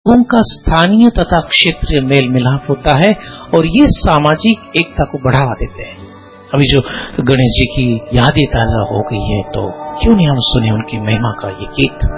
उनका स्थानीय तथा क्षेत्रीय मेल मिलाप होता है और ये सामाजिक एकता को बढ़ावा देते हैं। अभी जो गणेश जी की यादें ताजा हो गई है, तो क्यों नहीं हम सुने उनकी महिमा का ये गीत।